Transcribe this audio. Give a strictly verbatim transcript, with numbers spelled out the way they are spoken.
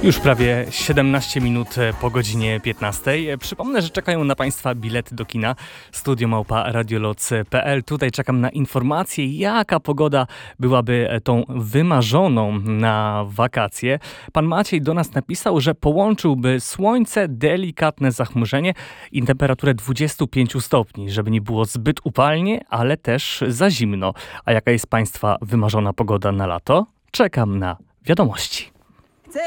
Już prawie siedemnaście minut po godzinie piętnastej. Przypomnę, że czekają na Państwa bilety do kina. Studio małpa radioloc kropka p l. Tutaj czekam na informacje, jaka pogoda byłaby tą wymarzoną na wakacje. Pan Maciej do nas napisał, że połączyłby słońce, delikatne zachmurzenie i temperaturę dwadzieścia pięć stopni, żeby nie było zbyt upalnie, ale też za zimno. A jaka jest Państwa wymarzona pogoda na lato? Czekam na wiadomości.